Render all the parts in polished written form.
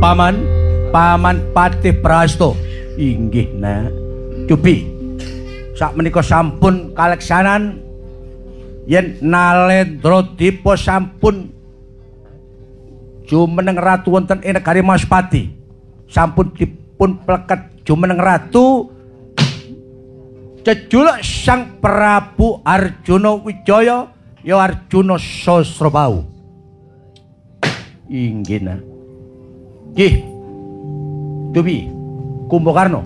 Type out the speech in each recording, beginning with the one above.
Paman Patih Prasto. Inggih Nak. Cubi. Sak menika sampun kaleksanan yen Nalendra Dipa sampun jumeneng ratu wonten ing negari Maspati. Sampun dipun pleket jumeneng ratu jejuluk Sang Prabu Arjuna Wijaya ya Arjuna Sasrabau. Inggih Nak. Nggih. Dubi Kumbakarna.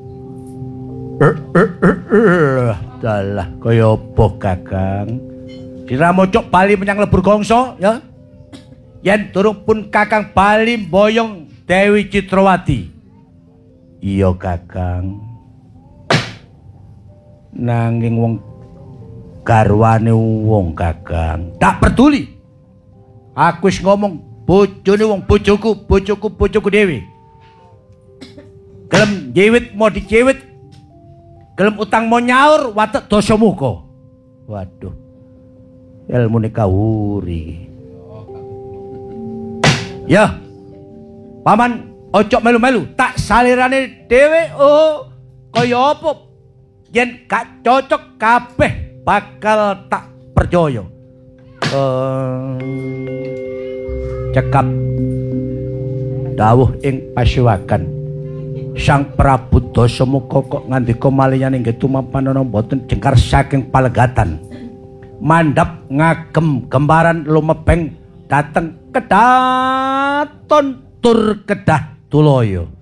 Dalah kaya apa Kakang? Diramocok bali menyang lebur gongso ya. Yen durung pun Kakang bali mboyong Dewi Citrawati. Iya Kakang. Nanging wong garwane wong Kakang. Tak peduli. Aku wis ngomong bojone wong bojoku dhewe. Gelem njiwit mau diciwit. Gelem utang mau nyaur watek dosa muka. Waduh. Ilmune kawuri. Ya. Paman ojo melu-melu, tak salirane dhewe kaya apa? Yen gak cocok kabeh bakal tak percaya. Cekap dawuh ing Pasewakan. Sang Prabu Dasamuka kok ngandika malihane nggih tumapanana boten jengkar saking palegatan. Mandhap ngagem gembaran lumebeng dateng kedaton tur kedah tulaya.